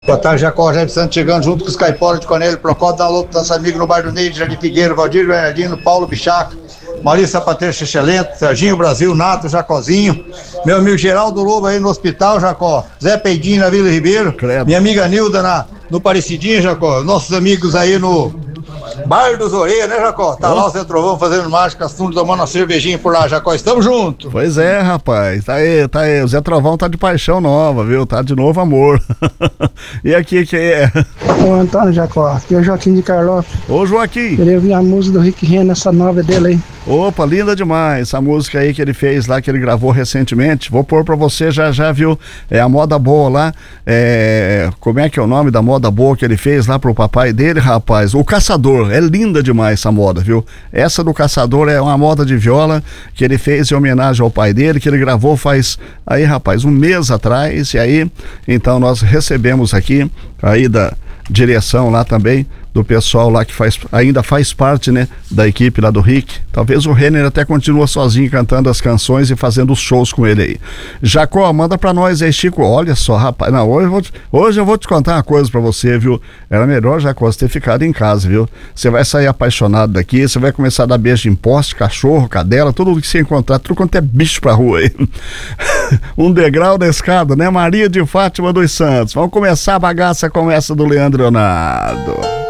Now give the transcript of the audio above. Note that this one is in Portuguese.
Boa tarde, Jacó, Rogério Santos chegando junto com os caiporas de Cornélio Procópio, da Lobo, nosso amigo no Bar do Neide, Jardim Figueiro, Valdir Bernardino, Paulo Bichaco, Maurício Sapateiro Xexelento, Serginho Brasil, Nato, Jacozinho, meu amigo Geraldo Lobo aí no hospital, Jacó, Zé Peidinho na Vila Ribeiro, minha amiga Nilda no Parecidinho, Jacó, nossos amigos aí no Bar dos Orelhas, né, Jacó? Tá lá o Zé Trovão fazendo mágica, tomando uma cervejinha por lá, Jacó, estamos juntos. Pois é, rapaz, tá aí, o Zé Trovão tá de paixão nova, viu? Tá de novo amor. E aqui quem é? Ô Antônio Jacó, aqui é o Joaquim de Carlópolis. Ô Joaquim. Queria ouvir a música do Rick Renner, essa nova dele aí. Opa, linda demais, essa música aí que ele fez lá, que ele gravou recentemente, vou pôr pra você já, viu, é a moda boa lá, como é que é o nome da moda boa que ele fez lá pro papai dele, rapaz? O Caçador, é linda demais essa moda, viu? Essa do Caçador é uma moda de viola que ele fez em homenagem ao pai dele, que ele gravou faz, aí rapaz, um mês atrás, e aí, então nós recebemos aqui, aí da direção lá também, do pessoal lá que ainda faz parte, né, da equipe lá do Rick. Talvez o Renner até continua sozinho cantando as canções e fazendo os shows com ele aí. Jacó, manda pra nós aí, Chico. Olha só, rapaz, não, hoje eu vou te contar uma coisa pra você, viu? Era melhor, Jacó, você ter ficado em casa, viu? Você vai sair apaixonado daqui, você vai começar a dar beijo em poste, cachorro, cadela, tudo que você encontrar, tudo quanto é bicho pra rua aí. Um degrau da escada, né? Maria de Fátima dos Santos. Vamos começar a bagaça com essa do Leandro Leonardo.